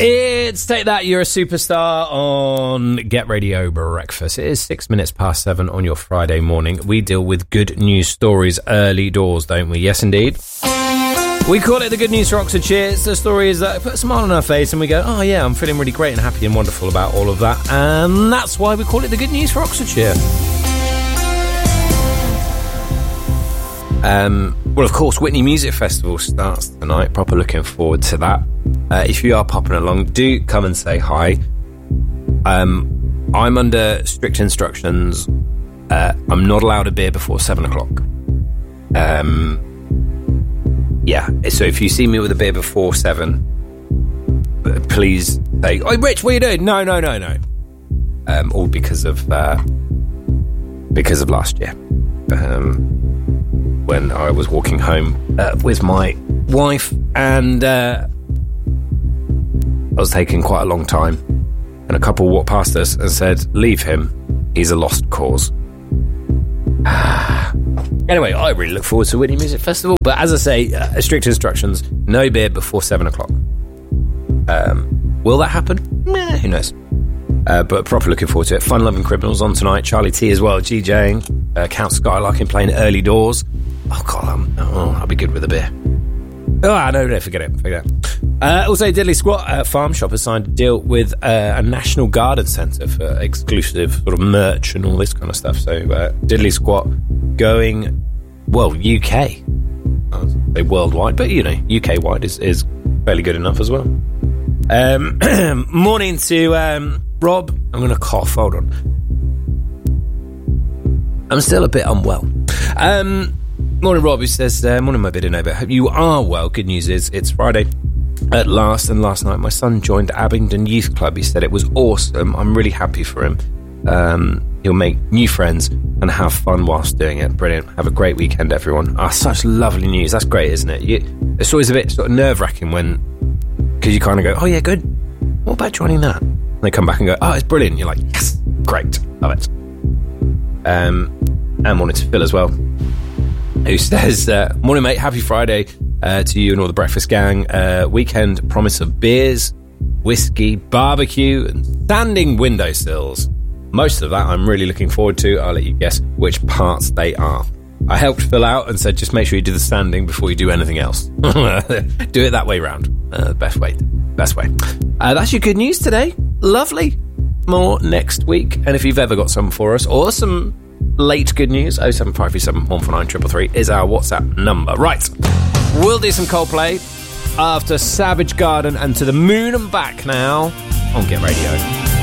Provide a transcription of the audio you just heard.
It's Take That, You're a Superstar on Get Radio Breakfast. It is 6 minutes past 7 on your Friday morning. We deal with good news stories early doors, don't we? Yes, indeed. We call it the Good News for Oxfordshire. It's the stories that put a smile on our face and we go, oh yeah, I'm feeling really great and happy and wonderful about all of that. And that's why we call it the Good News for Oxfordshire. Well, of course, Whitney Music Festival starts tonight. Proper looking forward to that. If you are popping along, do come and say hi. I'm under strict instructions. I'm not allowed a beer before 7 o'clock. Yeah, so if you see me with a beer before 7, please say, "Oh, Rich, what are you doing?" No. All because of last year. When I was walking home with my wife and I was taking quite a long time, and a couple walked past us and said, "Leave him, he's a lost cause." Anyway, I really look forward to Whitney Music Festival, but as I say, strict instructions, no beer before 7 o'clock. Will that happen? Who knows? But proper looking forward to it. Fun Loving Criminals on tonight. Charlie T as well, DJing. Count Skylarkin playing early doors. Oh God, I'll be good with a beer. Oh, no, forget it. Also, Diddley Squat Farm Shop has signed a deal with a National Garden Centre for exclusive sort of merch and all this kind of stuff. So Diddley Squat going, well, UK. I would say worldwide, but you know, UK wide is fairly good enough as well. Morning to Rob. I'm going to cough. Hold on. I'm still a bit unwell. Morning, Rob, who says, morning, my biddy neighbour. Hope you are well. Good news is it's Friday at last, and last night my son joined Abingdon Youth Club. He said it was awesome. I'm really happy for him. He'll make new friends and have fun whilst doing it. Brilliant. Have a great weekend, everyone. Such lovely news. That's great, isn't it? It's always a bit sort of nerve-wracking because you kind of go, oh yeah, good. What about joining that? And they come back and go, oh, it's brilliant. You're like, yes, great, love it. And morning to Phil as well, who says, morning mate, happy Friday to you and all the breakfast gang. Weekend promise of beers, whiskey, barbecue and standing windowsills. Most of that I'm really looking forward to. I'll let you guess which parts they are. I helped Phil out and said just make sure you do the standing before you do anything else. Do it that way round. Best way. That's your good news today. Lovely. More next week. And if you've ever got some for us or some late good news, 07537 149 333 is our WhatsApp number. Right, we'll do some Coldplay after Savage Garden and To the Moon and Back now on Get Radio.